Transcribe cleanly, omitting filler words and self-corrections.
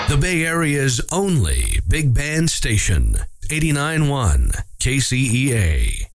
The Bay Area's only big band station, 89.1 KCEA.